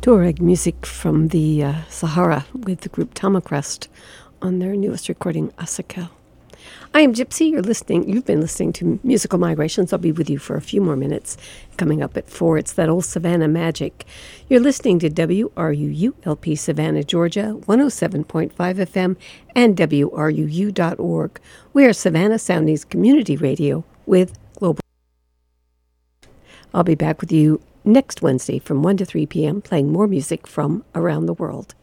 Tuareg music from the Sahara with the group Tamacrest on their newest recording, Asakel. I am Gypsy. You've been listening to Musical Migrations. I'll be with you for a few more minutes. Coming up at 4, it's that old Savannah magic. You're listening to WRUU LP Savannah, Georgia, 107.5 FM and WRUU.org. We are Savannah Sounding's community radio with Global. I'll be back with you next Wednesday from 1 to 3 p.m. playing more music from around the world.